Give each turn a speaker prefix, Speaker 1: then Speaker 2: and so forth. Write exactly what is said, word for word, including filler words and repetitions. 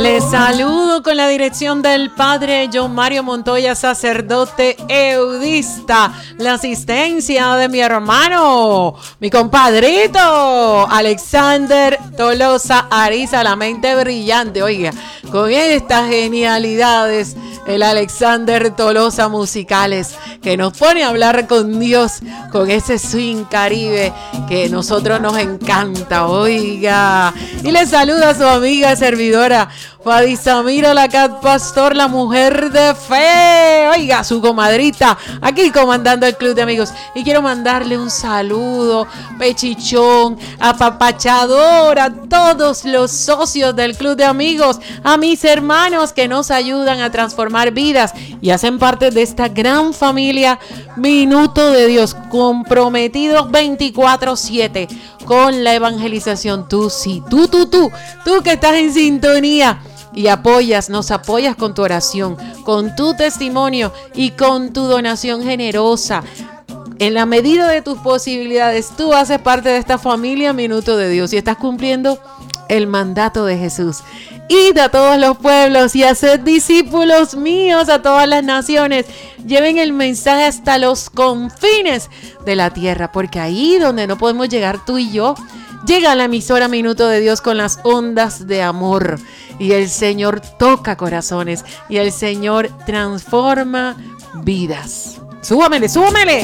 Speaker 1: Les saludo con la dirección del Padre John Mario Montoya, sacerdote eudista. La asistencia de mi hermano, mi compadrito, Alexander Tolosa Ariza, la mente brillante. Oiga, con estas genialidades, el Alexander Tolosa musicales, que nos pone a hablar con Dios, con ese swing caribe que a nosotros nos encanta. Oiga, y le saluda a su amiga servidora Fadisamira, la Cat Pastor, la mujer de fe. Oiga, su comadrita, aquí comandando el Club de Amigos. Y quiero mandarle un saludo pechichón, apapachador a todos los socios del Club de Amigos, a mis hermanos que nos ayudan a transformar vidas y hacen parte de esta gran familia Minuto de Dios, comprometidos veinticuatro siete con la evangelización. Tú sí, tú, tú, tú, tú que estás en sintonía y apoyas, nos apoyas con tu oración, con tu testimonio y con tu donación generosa. En la medida de tus posibilidades, tú haces parte de esta familia Minuto de Dios y estás cumpliendo el mandato de Jesús. Id a todos los pueblos y haced discípulos míos a todas las naciones. Lleven el mensaje hasta los confines de la tierra, porque ahí donde no podemos llegar tú y yo, llega la emisora Minuto de Dios con las ondas de amor. Y el Señor toca corazones y el Señor transforma vidas. ¡Súbamele, súbamele!